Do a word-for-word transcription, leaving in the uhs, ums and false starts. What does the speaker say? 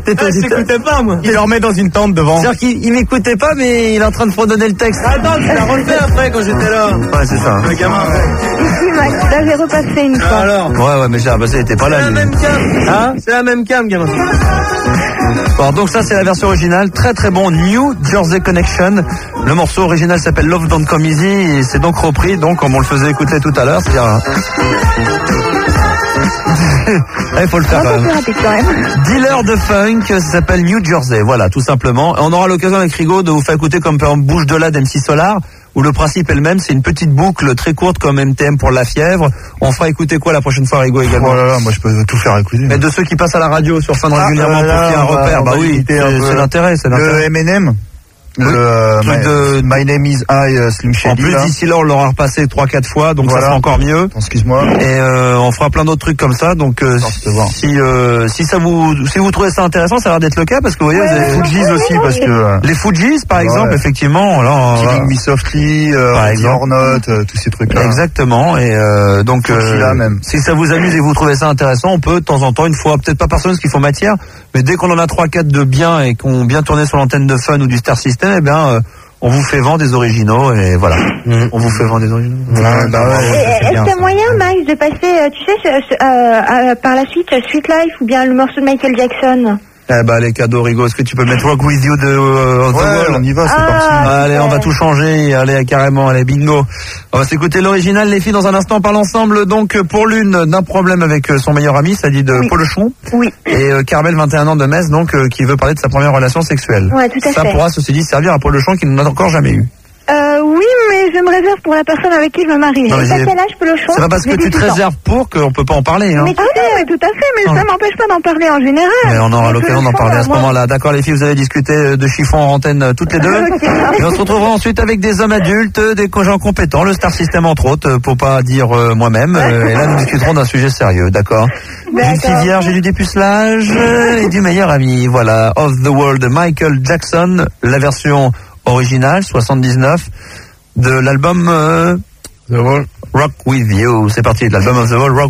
T'étais Ah, je t'écoutais pas, moi. Il le remet dans une tente devant. C'est-à-dire qu'il il m'écoutait pas, mais il est en train de fredonner le texte. Attends, tu l'as refait après quand j'étais là. Ouais, c'est ça. Le gamin, ouais. Ici, Max, là, j'ai repassé une fois. Alors, Ouais, ouais, mais j'ai repassé, il était pas c'est là. la lui. même cam. Hein? C'est la même cam, gamin. Bon, donc ça c'est la version originale, très très bon, New Jersey Connection. Le morceau original s'appelle Love Don't Come Easy et c'est donc repris, donc comme on le faisait écouter tout à l'heure, c'est-à-dire... Il faut le faire Un quand peu même. plus rapide quand même. Dealer de funk, ça s'appelle New Jersey, voilà, tout simplement. Et on aura l'occasion avec Rigaud de vous faire écouter comme par exemple Bouge de là d'M C Solar, où le principe est le même, c'est une petite boucle très courte comme M T M pour La Fièvre. On fera écouter quoi la prochaine fois, Rigaud, également? Oh là là, moi je peux tout faire écouter. Mais de ceux qui passent à la radio sur Fun Ah, régulièrement euh, pour là, qu'il y ait un on va- repère, on bah va oui, limiter c'est un peu c'est l'intérêt, c'est Le l'intérêt. M and M. Oui, Le euh, truc my, de- My Name is I, euh, Slim En Shady. plus, là. d'ici là, on l'aura repassé trois quatre fois, donc Voilà. ça sera encore mieux. Attends, excuse-moi. Et euh, on fera plein d'autres trucs comme ça. Donc euh, Attends, je te vois. si euh, si ça vous si vous trouvez ça intéressant, ça a l'air d'être le cas parce que vous voyez, vous avez Fujis aussi, parce que... euh, les Fujis par Ouais. exemple, effectivement. Alors, Killing euh, Me Softly, euh, Par Ready exemple. or Not, euh, tous ces trucs-là. Exactement. Et euh, donc Fujis, là, même. si ça vous amuse et vous trouvez ça intéressant, on peut de temps en temps, une fois, peut-être pas par semaine parce qu'il faut matière, mais dès qu'on en a trois quatre de bien et qu'on ont bien tourné sur l'antenne de Fun ou du Star System, eh bien euh, on vous fait vendre des originaux et voilà. Mm. On vous fait vendre des originaux. Ouais, bah ouais, Et ça, c'est Est-ce bien, qu'il y a ça. moyen, Max, de passer, euh, tu sais, ce- ce- euh, euh, par la suite, Sweet Life ou bien le morceau de Michael Jackson? Eh ben les cadeaux Rigaud, est-ce que tu peux mettre Rock With You de euh, of the Ouais, Wall? on y va, c'est Ah. parti. Allez, on va tout changer. Allez, carrément, allez, bingo. On va s'écouter l'original. Les filles, dans un instant, parlent ensemble. Donc, pour l'une, d'un problème avec euh, son meilleur ami, ça dit de Oui. Polochon. Oui. Et euh, Carmel, vingt et un ans de Metz, donc, euh, qui veut parler de sa première relation sexuelle. Ouais, tout à Ça fait. pourra, ceci dit, servir à Polochon qui n'en a encore jamais eu. Euh, oui, mais je me réserve pour la personne avec qui je me marie. Non, mais Et t'as j'ai- quel âge, Polochon? C'est pas parce que J'ai tu te dix-huit ans. réserves pour qu'on peut pas en parler, hein. Mais tout, à fait, tout à fait, mais Non. ça m'empêche pas d'en parler en général. Mais on aura Mais l'occasion d'en Polochon, parler à ce moi- moment-là. D'accord, les filles, vous allez discuter euh, de chiffon en antenne euh, toutes les deux. Ok. Et on se retrouvera ensuite avec des hommes adultes, euh, des gens compétents, le Star System entre autres, euh, pour pas dire euh, moi-même. Euh, et là, nous discuterons d'un sujet sérieux, d'accord? D'une D'accord. fille vierge et du dépucelage euh, et du meilleur ami. Voilà, Of the World, Michael Jackson, la version originale, soixante-dix-neuf, de l'album euh, The Wall. Rock With You. C'est parti, de l'album Of the World, Rock